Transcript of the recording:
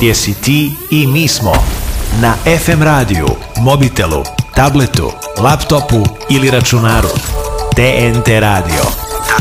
gdje si ti i mi smo. Na FM radiju, mobitelu, tabletu, laptopu ili računaru. TNT radio.